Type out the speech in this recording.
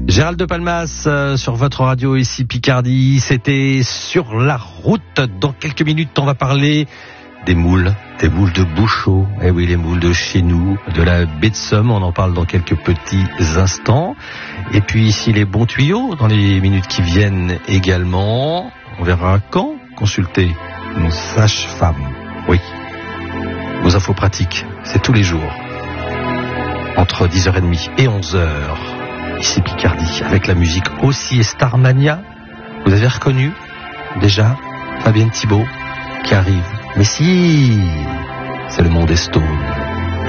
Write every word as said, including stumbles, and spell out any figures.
Gérald de Palmas euh, sur votre radio ici Picardie, c'était Sur la route. Dans quelques minutes, on va parler des moules, des moules de Bouchot. Eh oui, les moules de chez nous, de la baie de Somme, on en parle dans quelques petits instants. Et puis ici, les bons tuyaux, dans les minutes qui viennent également. On verra quand consulter nos sages-femmes. Oui, vos infos pratiques, c'est tous les jours, entre dix heures trente et onze heures. Ici Picardie, avec la musique aussi et Starmania. Vous avez reconnu déjà Fabienne Thibault qui arrive. Mais si, c'est le monde des Stones.